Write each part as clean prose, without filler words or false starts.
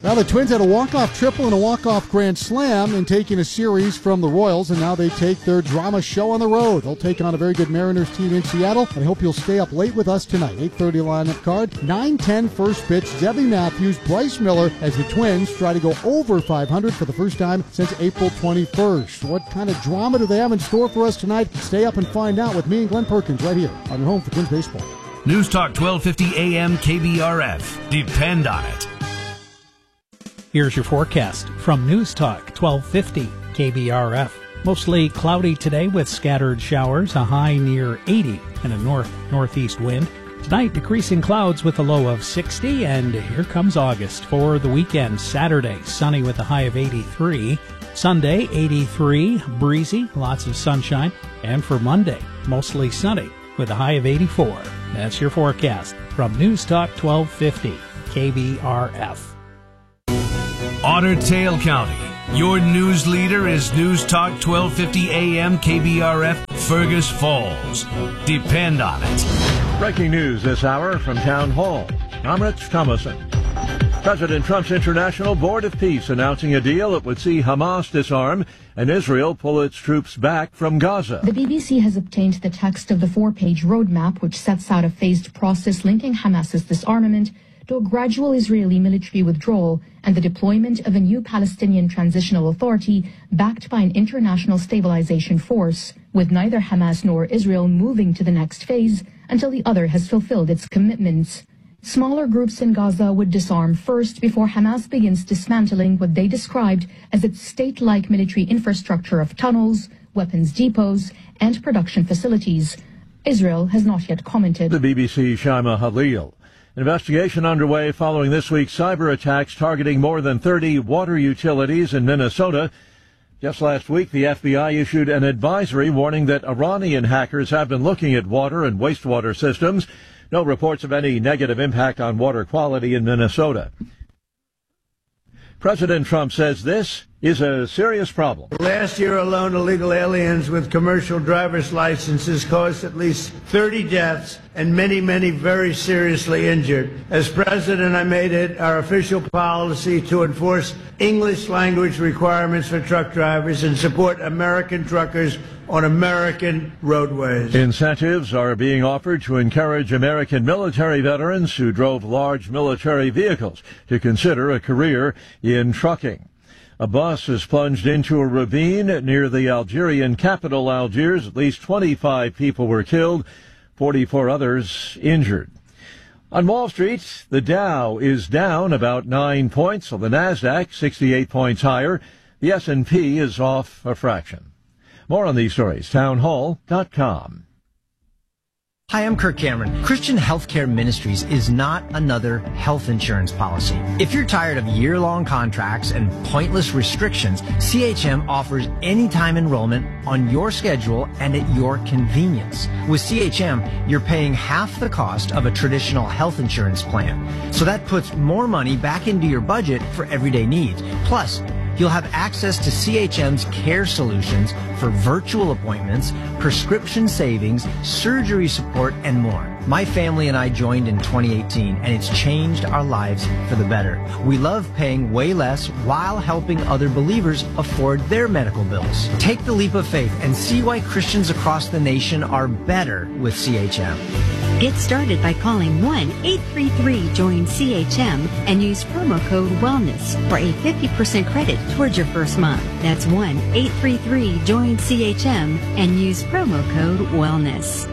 Now, the Twins had a walk-off triple and a walk-off grand slam in taking a series from the Royals, and now they take their drama show on the road. They'll take on a very good Mariners team in Seattle, and I hope you'll stay up late with us tonight. 8:30 lineup card, 9:10 first pitch, Debbie Matthews, Bryce Miller, as the Twins try to go over 500 for the first time since April 21st. What kind of drama do they have in store for us tonight? Stay up and find out with me and Glenn Perkins right here on your home for Twins Baseball. News Talk 1250 AM KBRF. Depend on it. Here's your forecast from News Talk 1250 KBRF. Mostly cloudy today with scattered showers, a high near 80 and a north-northeast wind. Tonight, decreasing clouds with a low of 60, and here comes August. For the weekend, Saturday, sunny with a high of 83. Sunday, 83, breezy, lots of sunshine. And for Monday, mostly sunny with a high of 84. That's your forecast from News Talk 1250 KBRF. Otter Tail County. Your news leader is News Talk 1250 AM KBRF, Fergus Falls. Depend on it. Breaking news this hour from Town Hall. I'm Rich Thomason. President Trump's International Board of Peace announcing a deal that would see Hamas disarm and Israel pull its troops back from Gaza. The BBC has obtained the text of the 4-page roadmap, which sets out a phased process linking Hamas's disarmament to a gradual Israeli military withdrawal and the deployment of a new Palestinian transitional authority backed by an international stabilization force, with neither Hamas nor Israel moving to the next phase until the other has fulfilled its commitments. Smaller groups in Gaza would disarm first before Hamas begins dismantling what they described as its state-like military infrastructure of tunnels, weapons depots, and production facilities. Israel has not yet commented. The BBC's Shaima Halil. Investigation underway following this week's cyber attacks targeting more than 30 water utilities in Minnesota. Just last week, the FBI issued an advisory warning that Iranian hackers have been looking at water and wastewater systems. No reports of any negative impact on water quality in Minnesota. President Trump says this is a serious problem. Last year alone, illegal aliens with commercial driver's licenses caused at least 30 deaths and many, many very seriously injured. As president, I made it our official policy to enforce English language requirements for truck drivers and support American truckers on American roadways. Incentives are being offered to encourage American military veterans who drove large military vehicles to consider a career in trucking. A bus has plunged into a ravine near the Algerian capital, Algiers. At least 25 people were killed, 44 others injured. On Wall Street, the Dow is down about 9 points, while the Nasdaq 68 points higher. The S&P is off a fraction. More on these stories, townhall.com. Hi, I'm Kirk Cameron. Christian Healthcare Ministries is not another health insurance policy. If you're tired of year-long contracts and pointless restrictions, CHM offers anytime enrollment on your schedule and at your convenience. With CHM, you're paying half the cost of a traditional health insurance plan. So that puts more money back into your budget for everyday needs. Plus, you'll have access to CHM's care solutions for virtual appointments, prescription savings, surgery support, and more. My family and I joined in 2018, and it's changed our lives for the better. We love paying way less while helping other believers afford their medical bills. Take the leap of faith and see why Christians across the nation are better with CHM. Get started by calling 1-833-JOIN-CHM and use promo code WELLNESS for a 50% credit towards your first month. That's 1-833-JOIN-CHM and use promo code WELLNESS.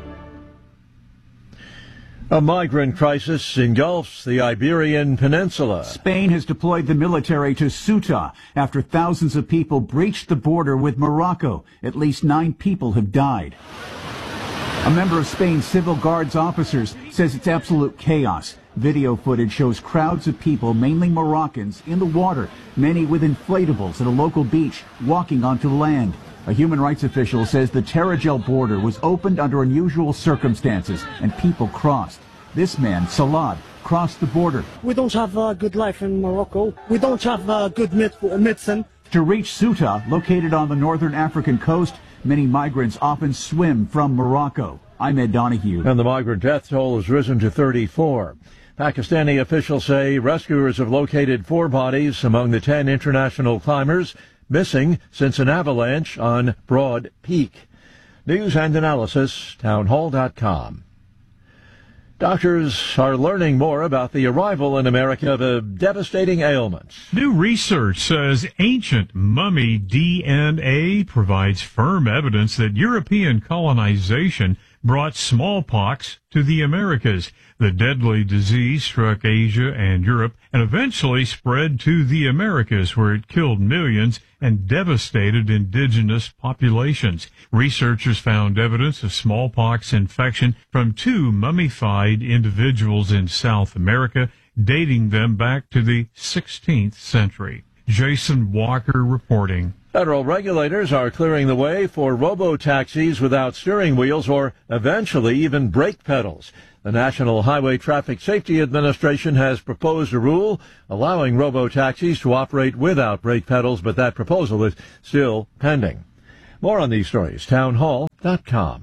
A migrant crisis engulfs the Iberian Peninsula. Spain has deployed the military to Ceuta after thousands of people breached the border with Morocco. At least 9 people have died. A member of Spain's Civil Guards officers says it's absolute chaos. Video footage shows crowds of people, mainly Moroccans, in the water, many with inflatables at a local beach, walking onto land. A human rights official says the Tarajal border was opened under unusual circumstances and people crossed. This man, Salad, crossed the border. We don't have a good life in Morocco. We don't have a good medicine. To reach Ceuta, located on the northern African coast, many migrants often swim from Morocco. I'm Ed Donahue. And the migrant death toll has risen to 34. Pakistani officials say rescuers have located 4 bodies among the 10 international climbers missing since an avalanche on Broad Peak. News and analysis, townhall.com. Doctors are learning more about the arrival in America of a devastating ailment. New research says ancient mummy DNA provides firm evidence that European colonization brought smallpox to the Americas. The deadly disease struck Asia and Europe and eventually spread to the Americas, where it killed millions and devastated indigenous populations. Researchers found evidence of smallpox infection from 2 mummified individuals in South America, dating them back to the 16th century. Jason Walker reporting. Federal regulators are clearing the way for robo-taxis without steering wheels or eventually even brake pedals. The National Highway Traffic Safety Administration has proposed a rule allowing robo-taxis to operate without brake pedals, but that proposal is still pending. More on these stories, townhall.com.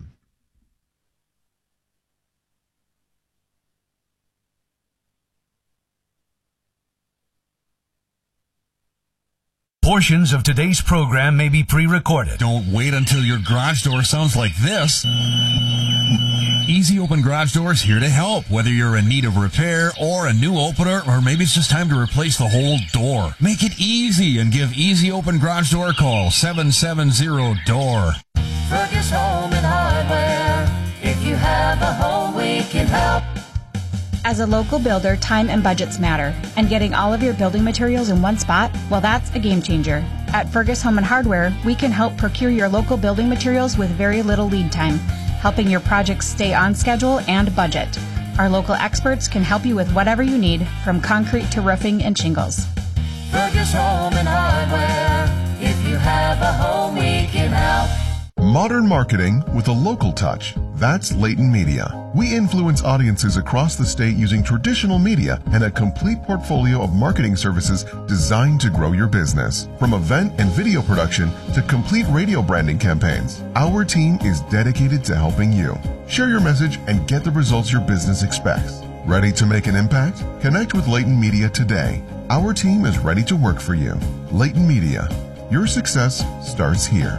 Portions of today's program may be pre-recorded. Don't wait until your garage door sounds like this. Easy Open Garage Doors here to help. Whether you're in need of repair or a new opener, or maybe it's just time to replace the whole door. Make it easy and give Easy Open Garage Door a call, 770-DOOR. Fergus Home and Hardware. If you have a home, we can help. As a local builder, time and budgets matter, and getting all of your building materials in one spot, well, that's a game changer. At Fergus Home and Hardware, we can help procure your local building materials with very little lead time, helping your projects stay on schedule and budget. Our local experts can help you with whatever you need, from concrete to roofing and shingles. Fergus Home and Hardware. If you have a home, we can help. Modern marketing with a local touch. That's Leighton Media. We influence audiences across the state using traditional media and a complete portfolio of marketing services designed to grow your business. From event and video production to complete radio branding campaigns, our team is dedicated to helping you. Share your message and get the results your business expects. Ready to make an impact? Connect with Leighton Media today. Our team is ready to work for you. Leighton Media. Your success starts here.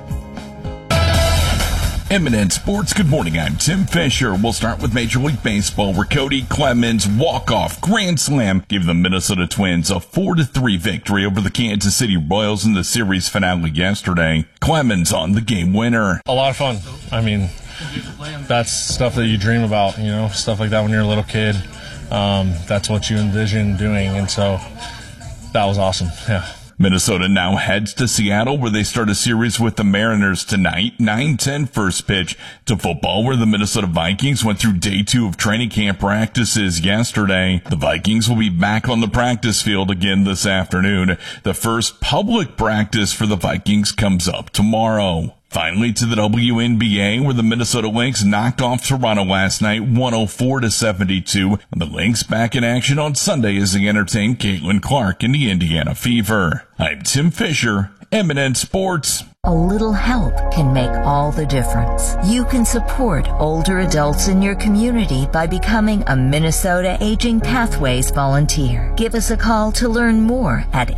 Eminent Sports, good morning. I'm Tim Fisher. We'll start with Major League Baseball, where Cody Clemens' walk-off grand slam gave the Minnesota Twins a 4-3 victory over the Kansas City Royals in the series finale yesterday. Clemens on the game winner. A lot of fun. I mean, that's stuff that you dream about, you know, stuff like that when you're a little kid. That's what you envision doing, and so that was awesome. Yeah. Minnesota now heads to Seattle, where they start a series with the Mariners tonight. 9:10 first pitch to football, where the Minnesota Vikings went through day 2 of training camp practices yesterday. The Vikings will be back on the practice field again this afternoon. The first public practice for the Vikings comes up tomorrow. Finally, to the WNBA, where the Minnesota Lynx knocked off Toronto last night, 104-72. And the Lynx back in action on Sunday as they entertain Caitlin Clark in the Indiana Fever. I'm Tim Fisher, Eminent Sports. A little help can make all the difference. You can support older adults in your community by becoming a Minnesota Aging Pathways volunteer. Give us a call to learn more at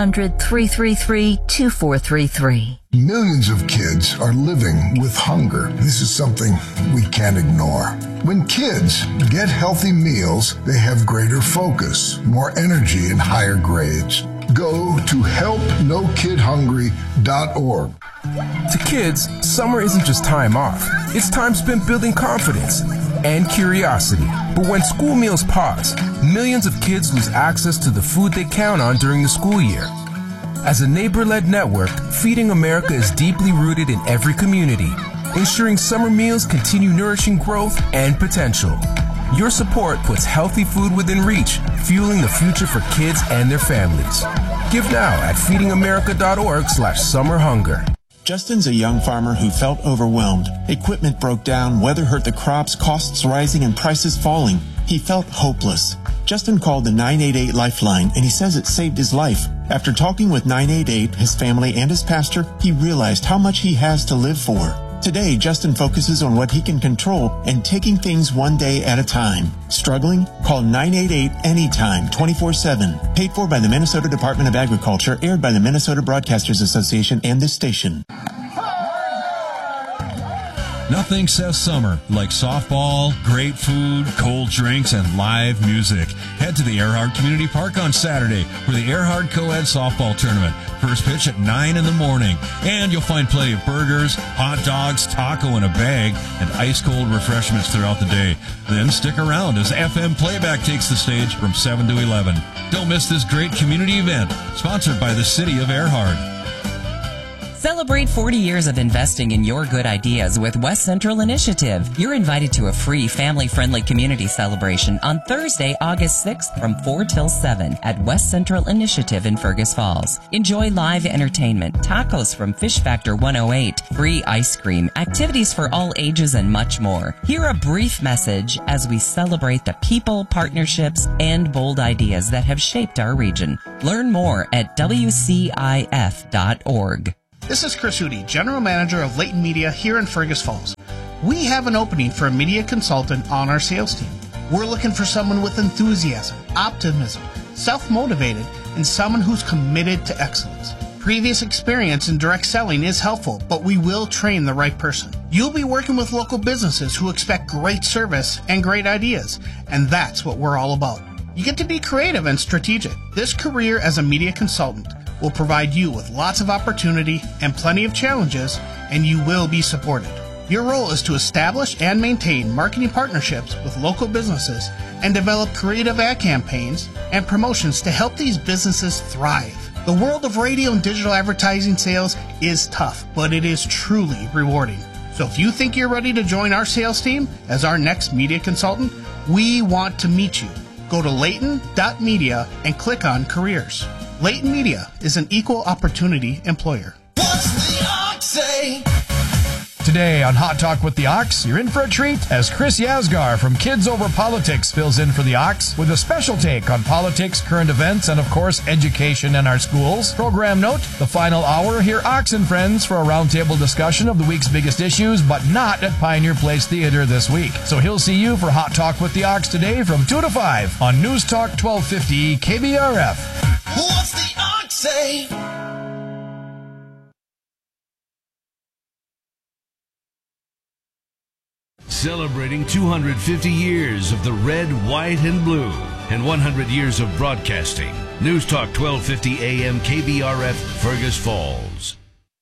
800-333-2433. Millions of kids are living with hunger. This is something we can't ignore. When kids get healthy meals, they have greater focus, more energy, and higher grades. Go to helpnokidhungry.org. To kids, summer isn't just time off. It's time spent building confidence and curiosity. But when school meals pause, millions of kids lose access to the food they count on during the school year. As a neighbor-led network, Feeding America is deeply rooted in every community, ensuring summer meals continue nourishing growth and potential. Your support puts healthy food within reach, fueling the future for kids and their families. Give now at feedingamerica.org/summerhunger. Justin's a young farmer who felt overwhelmed. Equipment broke down, weather hurt the crops, costs rising, and prices falling. He felt hopeless. Justin called the 988 Lifeline, and he says it saved his life. After talking with 988, his family, and his pastor, he realized how much he has to live for. Today, Justin focuses on what he can control and taking things one day at a time. Struggling? Call 988 anytime, 24/7. Paid for by the Minnesota Department of Agriculture, aired by the Minnesota Broadcasters Association and this station. Nothing says summer like softball, great food, cold drinks, and live music. Head to the Earhart Community Park on Saturday for the Earhart Co-Ed Softball Tournament. First pitch at 9 in the morning. And you'll find plenty of burgers, hot dogs, taco in a bag, and ice-cold refreshments throughout the day. Then stick around as FM Playback takes the stage from 7 to 11. Don't miss this great community event, sponsored by the City of Earhart. Celebrate 40 years of investing in your good ideas with West Central Initiative. You're invited to a free family-friendly community celebration on Thursday, August 6th from 4 till 7 at West Central Initiative in Fergus Falls. Enjoy live entertainment, tacos from Fish Factor 108, free ice cream, activities for all ages, and much more. Hear a brief message as we celebrate the people, partnerships, and bold ideas that have shaped our region. Learn more at WCIF.org. This is Chris Hootie, General Manager of Leighton Media here in Fergus Falls. We have an opening for a media consultant on our sales team. We're looking for someone with enthusiasm, optimism, self-motivated, and someone who's committed to excellence. Previous experience in direct selling is helpful, but we will train the right person. You'll be working with local businesses who expect great service and great ideas, and that's what we're all about. You get to be creative and strategic. This career as a media consultant will provide you with lots of opportunity and plenty of challenges, and you will be supported. Your role is to establish and maintain marketing partnerships with local businesses and develop creative ad campaigns and promotions to help these businesses thrive. The world of radio and digital advertising sales is tough, but it is truly rewarding. So if you think you're ready to join our sales team as our next media consultant, we want to meet you. Go to Leighton.media and click on Careers. Leighton Media is an equal opportunity employer. What's the ox say? Today on Hot Talk with the Ox, you're in for a treat as Chris Yasgar from Kids Over Politics fills in for the Ox with a special take on politics, current events, and of course, education in our schools. Program note, the final hour, hear Ox and friends for a roundtable discussion of the week's biggest issues, but not at Pioneer Place Theater this week. So he'll see you for Hot Talk with the Ox today from 2 to 5 on News Talk 1250 KBRF. What's the ox say? Celebrating 250 years of the red, white, and blue and 100 years of broadcasting. News Talk 1250 AM KBRF, Fergus Falls.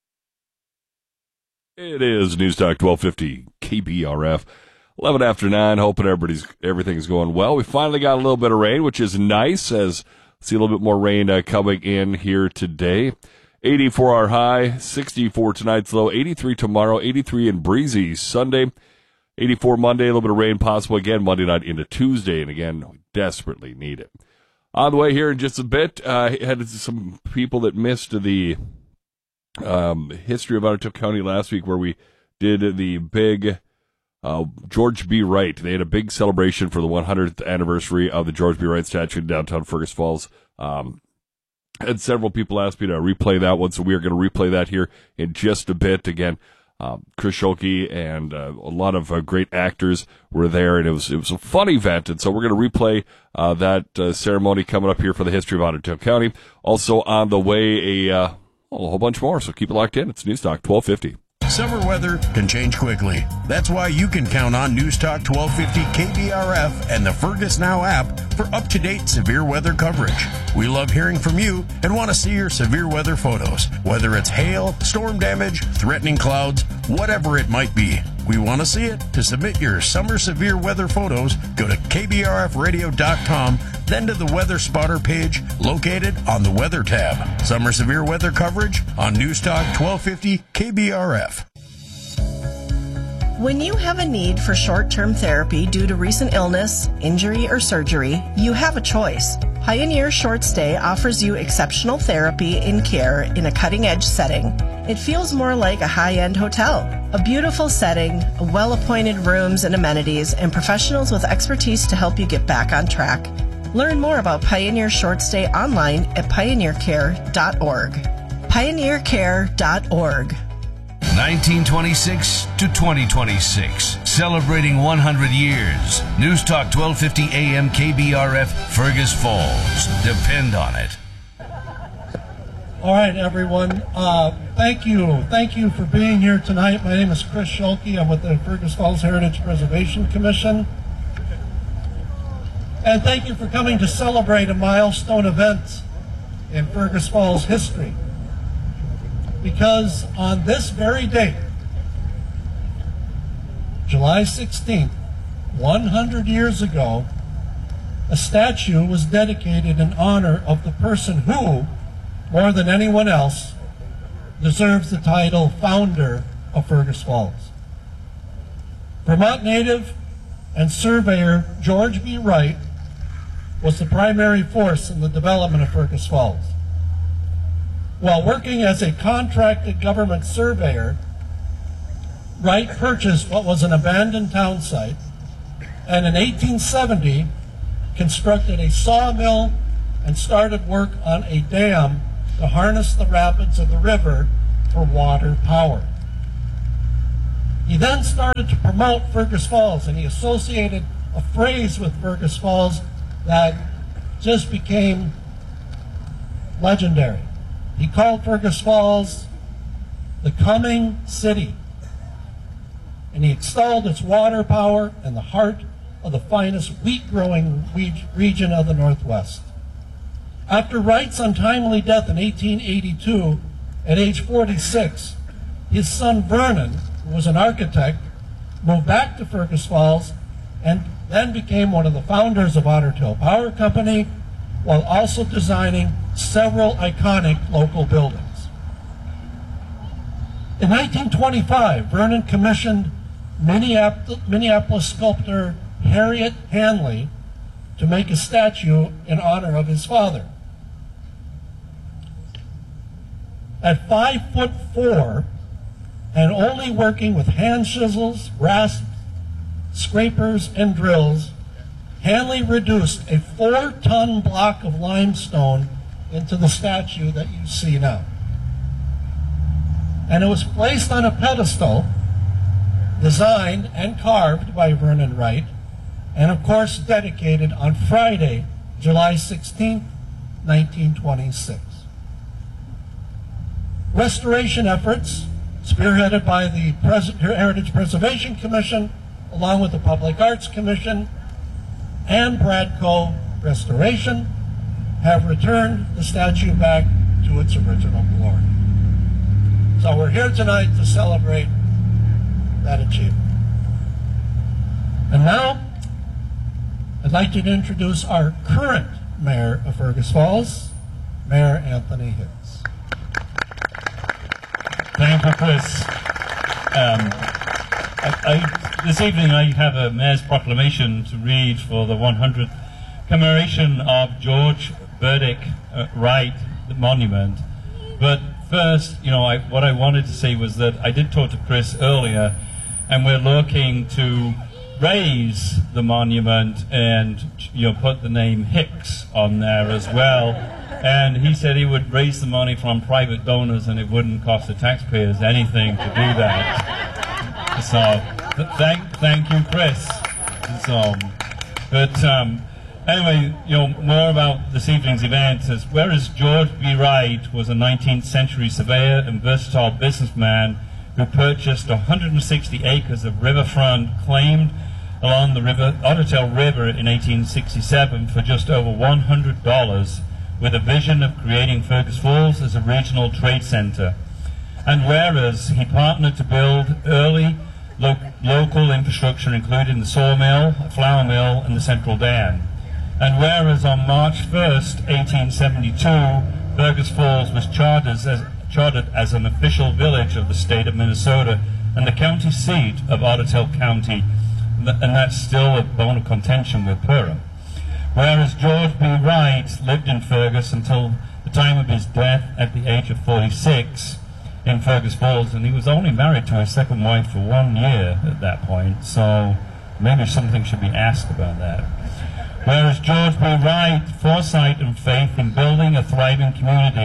It is News Talk 1250 KBRF. 11 after 9. Hoping everything's going well. We finally got a little bit of rain, which is nice as see a little bit more rain coming in here today. 84 our high, 64 tonight's low, 83 tomorrow, 83 and breezy Sunday, 84 Monday, a little bit of rain possible again Monday night into Tuesday, and again, we desperately need it. On the way here in just a bit, I had some people that missed the history of Otter Tail County last week where we did the big George B. Wright. They had a big celebration for the 100th anniversary of the George B. Wright statue in downtown Fergus Falls. And several people asked me to replay that one, so we are going to replay that here in just a bit. Again, Chris Schulke and a lot of great actors were there, and it was a fun event. And so we're going to replay that ceremony coming up here for the history of Otter Tail County. Also on the way, a whole bunch more, so keep it locked in. It's News Talk 1250. Summer weather can change quickly. That's why you can count on News Talk 1250 KBRF and the Fergus Now app for up-to-date severe weather coverage. We love hearing from you and want to see your severe weather photos, whether it's hail, storm damage, threatening clouds, whatever it might be. We want to see it. To submit your summer severe weather photos, go to kbrfradio.com, then to the Weather Spotter page located on the Weather tab. Summer severe weather coverage on News Talk 1250 KBRF. When you have a need for short-term therapy due to recent illness, injury, or surgery, you have a choice. Pioneer Short Stay offers you exceptional therapy and care in a cutting-edge setting. It feels more like a high-end hotel. A beautiful setting, well-appointed rooms and amenities, and professionals with expertise to help you get back on track. Learn more about Pioneer Short Stay online at pioneercare.org. Pioneercare.org. 1926 to 2026, celebrating 100 years. News Talk 1250 AM KBRF, Fergus Falls. Depend on it. All right, everyone. Thank you. Thank you for being here tonight. My name is Chris Schulke. I'm with the Fergus Falls Heritage Preservation Commission. And thank you for coming to celebrate a milestone event in Fergus Falls history. Because on this very day, July 16th, 100 years ago, a statue was dedicated in honor of the person who, more than anyone else, deserves the title founder of Fergus Falls. Vermont native and surveyor George B. Wright was the primary force in the development of Fergus Falls. While working as a contracted government surveyor, Wright purchased what was an abandoned town site, and in 1870 constructed a sawmill and started work on a dam to harness the rapids of the river for water power. He then started to promote Fergus Falls, and he associated a phrase with Fergus Falls that just became legendary. He called Fergus Falls the coming city, and he extolled its water power in the heart of the finest wheat-growing region of the Northwest. After Wright's untimely death in 1882, at age 46, his son Vernon, who was an architect, moved back to Fergus Falls and then became one of the founders of Otter Tail Power Company, while also designing several iconic local buildings. In 1925, Vernon commissioned Minneapolis sculptor Harriet Hanley to make a statue in honor of his father. At 5'4" and only working with hand chisels, rasps, scrapers, and drills, Hanley reduced a 4-ton block of limestone into the statue that you see now. And it was placed on a pedestal designed and carved by Vernon Wright, and of course dedicated on Friday, July 16, 1926. Restoration efforts, spearheaded by the Heritage Preservation Commission, along with the Public Arts Commission and Bradco Restoration, have returned the statue back to its original glory. So we're here tonight to celebrate that achievement. And now, I'd like to introduce our current mayor of Fergus Falls, Mayor Anthony Hicks. Thank you, Chris. This evening I have a mayor's proclamation to read for the 100th commemoration of George Burdick Wright, the monument. But first, what I wanted to say was that I did talk to Chris earlier, and we're looking to raise the monument and put the name Hicks on there as well. And he said he would raise the money from private donors and it wouldn't cost the taxpayers anything to do that. So thank you, Chris. Anyway, more about this evening's event is whereas George B. Wright was a 19th century surveyor and versatile businessman who purchased 160 acres of riverfront claimed along the Otter Tail River in 1867 for just over $100, with a vision of creating Fergus Falls as a regional trade center. And whereas he partnered to build early local infrastructure, including the sawmill, a flour mill, and the central dam. And whereas on March 1st, 1872, Fergus Falls was chartered as an official village of the state of Minnesota and the county seat of Otter Tail County, and that's still a bone of contention with Perham. Whereas George B. Wright lived in Fergus until the time of his death at the age of 46 in Fergus Falls, and he was only married to his second wife for 1 year at that point, so maybe something should be asked about that. Whereas George B. Wright, foresight and faith in building a thriving community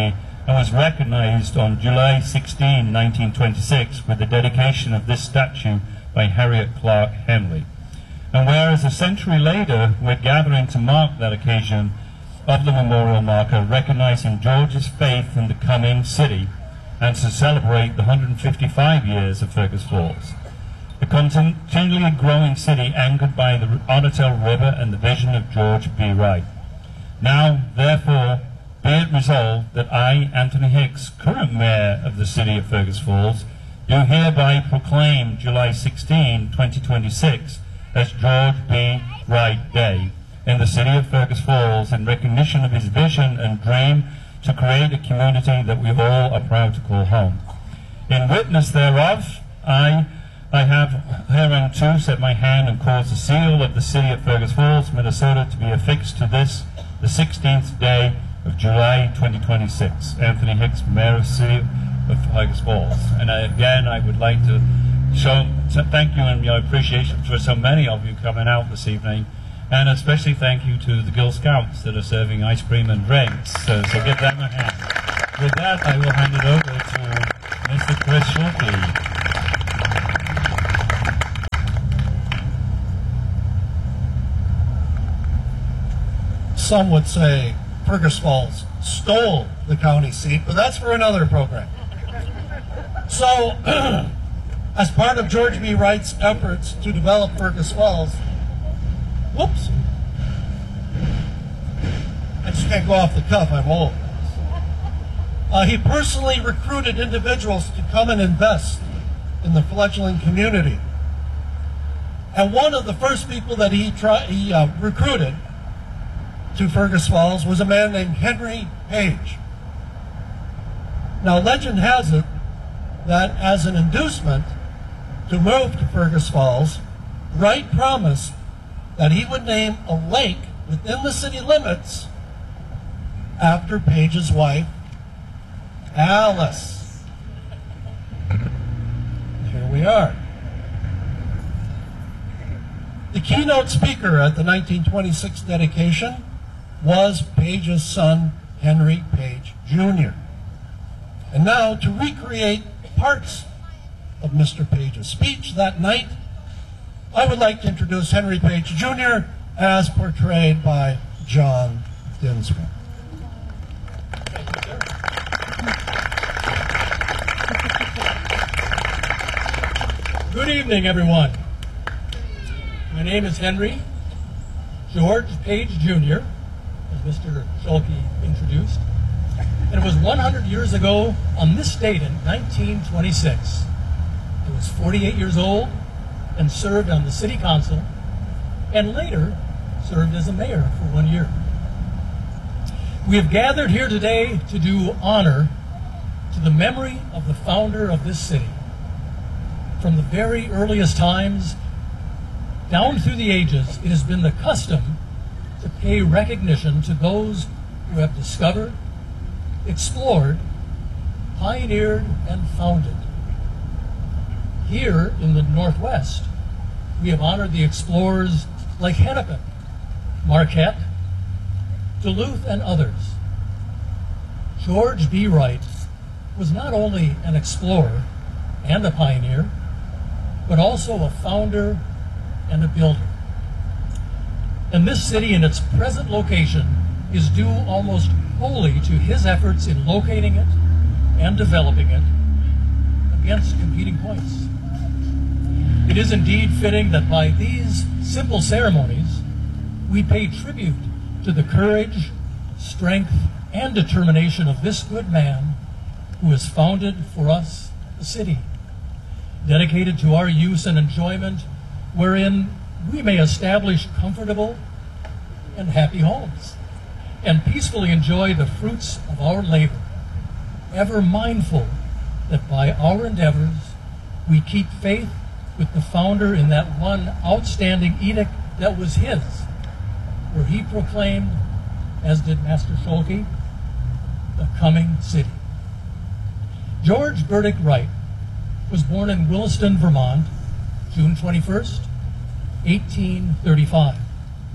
and was recognized on July 16, 1926 with the dedication of this statue by Harriet Clark Henley. And whereas a century later we're gathering to mark that occasion of the memorial marker, recognizing George's faith in the coming city and to celebrate the 155 years of Fergus Falls. The continually growing city anchored by the Otter Tail River and the vision of George B. Wright. Now, therefore, be it resolved that I, Anthony Hicks, current mayor of the city of Fergus Falls, do hereby proclaim July 16, 2026 as George B. Wright Day in the city of Fergus Falls in recognition of his vision and dream to create a community that we all are proud to call home. In witness thereof, I have hereunto set my hand and caused the seal of the city of Fergus Falls, Minnesota, to be affixed to this, the 16th day of July 2026. Anthony Hicks, Mayor of the City of Fergus Falls. And again, I would like to thank you and your appreciation for so many of you coming out this evening, and especially thank you to the Girl Scouts that are serving ice cream and drinks. So give them a hand. With that, I will hand it over to Mr. Chris Schulke. Some would say Fergus Falls stole the county seat, but that's for another program. So, as part of George B. Wright's efforts to develop Fergus Falls, whoops, I just can't go off the cuff, I'm old. He personally recruited individuals to come and invest in the fledgling community. And one of the first people that he recruited to Fergus Falls was a man named Henry Page. Now, legend has it that as an inducement to move to Fergus Falls, Wright promised that he would name a lake within the city limits after Page's wife, Alice. Here we are. The keynote speaker at the 1926 dedication was Page's son, Henry Page, Jr. And now, to recreate parts of Mr. Page's speech that night, I would like to introduce Henry Page, Jr. as portrayed by John Dinsmore. Good evening, everyone. My name is Henry George Page, Jr., as Mr. Schulke introduced. And it was 100 years ago on this date in 1926. I was 48 years old and served on the city council, and later served as a mayor for 1 year. We have gathered here today to do honor to the memory of the founder of this city. From the very earliest times down through the ages, it has been the custom to pay recognition to those who have discovered, explored, pioneered, and founded. Here in the Northwest, we have honored the explorers like Hennepin, Marquette, Duluth, and others. George B. Wright was not only an explorer and a pioneer, but also a founder and a builder. And this city in its present location is due almost wholly to his efforts in locating it and developing it against competing points. It is indeed fitting that by these simple ceremonies, we pay tribute to the courage, strength, and determination of this good man who has founded for us a city dedicated to our use and enjoyment, wherein we may establish comfortable and happy homes and peacefully enjoy the fruits of our labor, ever mindful that by our endeavors we keep faith with the founder in that one outstanding edict that was his, where he proclaimed, as did Master Schulke, the coming city. George Burdick Wright was born in Williston, Vermont, June 21st, 1835,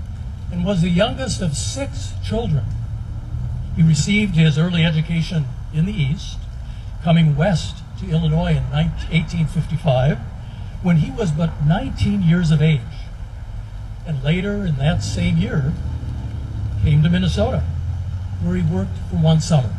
and was the youngest of 6 children. He received his early education in the east, coming west to Illinois in 1855, when he was but 19 years of age. And later in that same year, came to Minnesota, where he worked for one summer.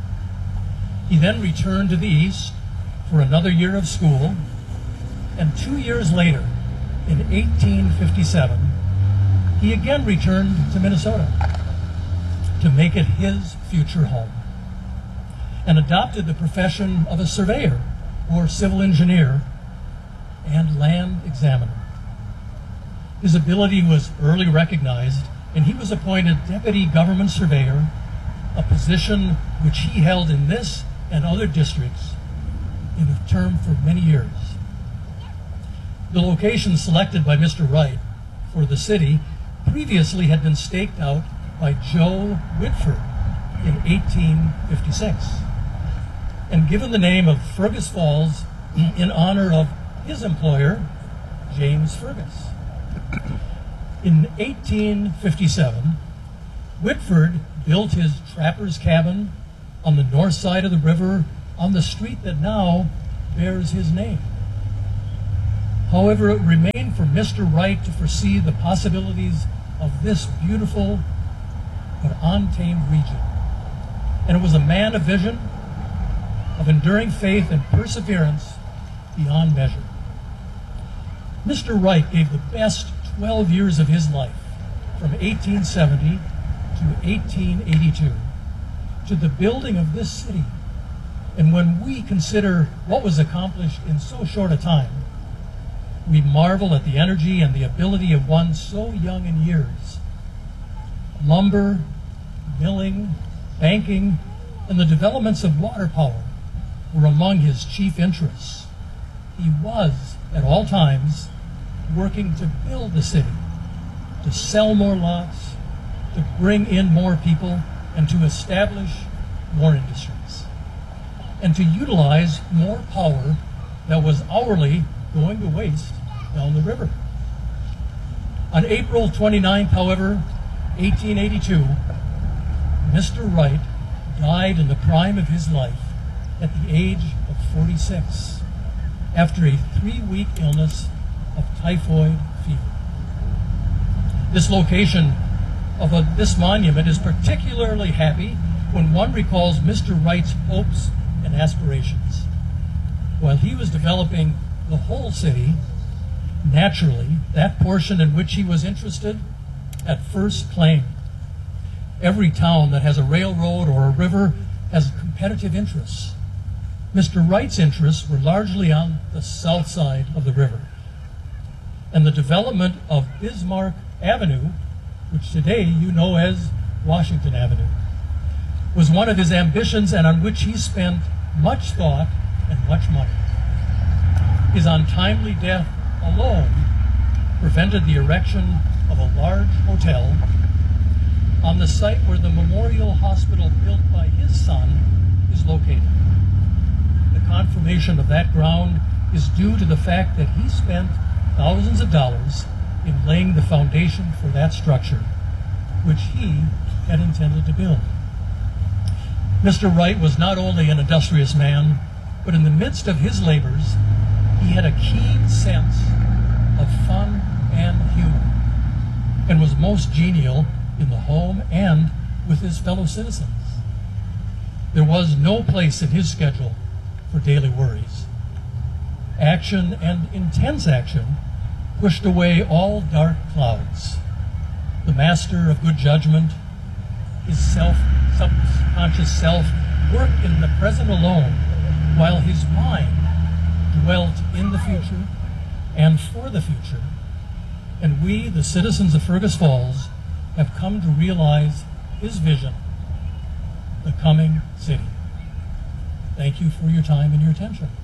He then returned to the east for another year of school, and 2 years later, in 1857, he again returned to Minnesota to make it his future home, and adopted the profession of a surveyor or civil engineer and land examiner. His ability was early recognized, and he was appointed deputy government surveyor, a position which he held in this and other districts in a term for many years. The location selected by Mr. Wright for the city previously had been staked out by Joe Whitford in 1856 and given the name of Fergus Falls in honor of his employer, James Fergus. In 1857, Whitford built his trapper's cabin on the north side of the river on the street that now bears his name. However, it remained for Mr. Wright to foresee the possibilities of this beautiful but untamed region. And it was a man of vision, of enduring faith and perseverance beyond measure. Mr. Wright gave the best 12 years of his life, from 1870 to 1882, to the building of this city. And when we consider what was accomplished in so short a time, we marvel at the energy and the ability of one so young in years. Lumber, milling, banking, and the developments of water power were among his chief interests. He was, at all times, working to build the city, to sell more lots, to bring in more people, and to establish more industries, and to utilize more power that was hourly going to waste down the river. On April 29th, however, 1882, Mr. Wright died in the prime of his life at the age of 46 after a 3-week illness of typhoid fever. This location of this monument is particularly happy when one recalls Mr. Wright's hopes and aspirations. While he was developing the whole city, naturally, that portion in which he was interested at first claim. Every town that has a railroad or a river has competitive interests. Mr. Wright's interests were largely on the south side of the river. And the development of Bismarck Avenue, which today you know as Washington Avenue, was one of his ambitions and on which he spent much thought and much money. His untimely death alone prevented the erection of a large hotel on the site where the Memorial Hospital built by his son is located. The confirmation of that ground is due to the fact that he spent thousands of dollars in laying the foundation for that structure, which he had intended to build. Mr. Wright was not only an industrious man, but in the midst of his labors, he had a keen sense of fun and humor, and was most genial in the home and with his fellow citizens. There was no place in his schedule for daily worries. Action, and intense action, pushed away all dark clouds. The master of good judgment, his subconscious self, worked in the present alone, while his mind dwelt in the future and for the future. And we, the citizens of Fergus Falls, have come to realize his vision, the coming city. Thank you for your time and your attention.